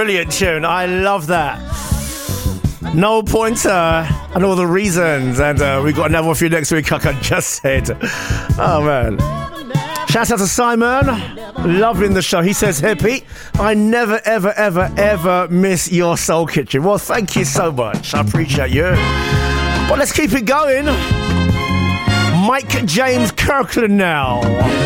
brilliant tune. I love that. No Pointer and all the reasons. And we've got another one for you next week, like I just said. Oh, man. Shout out to Simon. Loving the show. He says, "Hey, Pete, I never, ever, ever, ever miss your Soul Kitchen." Well, thank you so much. I appreciate you. But let's keep it going. Mike James Kirkland now.